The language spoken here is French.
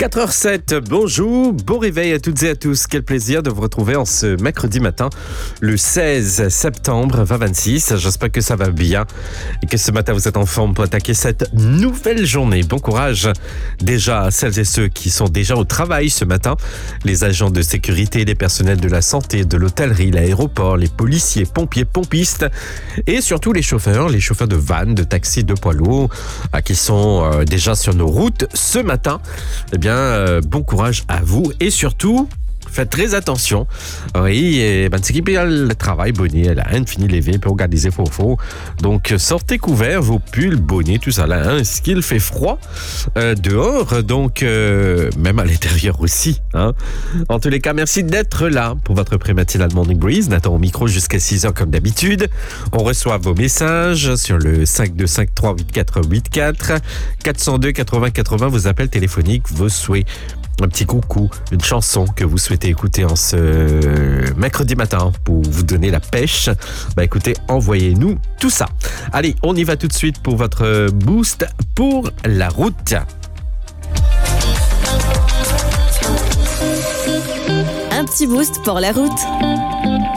4h07, bonjour, bon réveil à toutes et à tous. Quel plaisir de vous retrouver en ce mercredi matin, le 16 septembre 2026. J'espère que ça va bien et que ce matin vous êtes en forme pour attaquer cette nouvelle journée. Bon courage déjà à celles et ceux qui sont déjà au travail ce matin. Les agents de sécurité, les personnels de la santé, de l'hôtellerie, l'aéroport, les policiers, pompiers, pompistes et surtout les chauffeurs de vannes, de taxis, de poids lourds qui sont déjà sur nos routes ce matin. Eh bien, bon courage à vous et surtout, faites très attention. Oui, et c'est qui le travail, bonnet, elle a rien fini levé pour organiser faux. Donc, sortez couverts, vos pulls, bonnets, tout ça là, hein, ce qu'il fait froid dehors, donc même à l'intérieur aussi. Hein. En tous les cas, merci d'être là pour votre pré-matinal Morning Breeze. Nathan au micro jusqu'à 6h comme d'habitude. On reçoit vos messages sur le 525384884 402 80 80, vos appels téléphoniques, vos souhaits. Un petit coucou, une chanson que vous souhaitez écouter en ce mercredi matin pour vous donner la pêche. Écoutez, envoyez-nous tout ça. Allez, on y va tout de suite pour votre boost pour la route. Un petit boost pour la route.